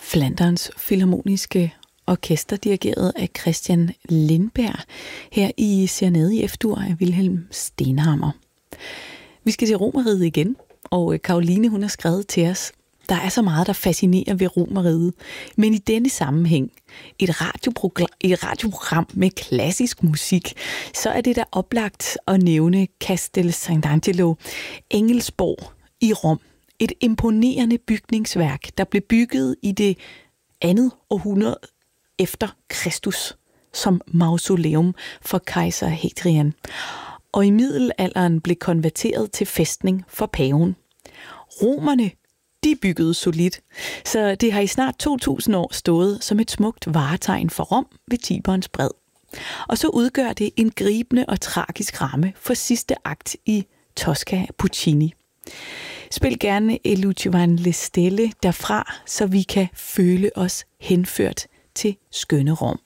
Flanderns Filharmoniske Orkester, dirigeret af Christian Lindberg, her i Serenade i F-dur af Wilhelm Stenhammer. Vi skal til Romerriget igen, og Karoline, hun har skrevet til os: der er så meget, der fascinerer ved Romerriget, men i denne sammenhæng, et radioprogram med klassisk musik, så er det da oplagt at nævne Castel Sant'Angelo, Engelsborg i Rom. Et imponerende bygningsværk, der blev bygget i det andet århundrede efter Kristus som mausoleum for kejser Hadrian, og i middelalderen blev konverteret til fæstning for paven. Romerne, de byggede solidt, så det har i snart 2000 år stået som et smukt varetegn for Rom ved Tiberens bred. Og så udgør det en gribende og tragisk ramme for sidste akt i Tosca af Puccini. Spil gerne Lucio van le Stelle derfra, så vi kan føle os henført til skønne Rom.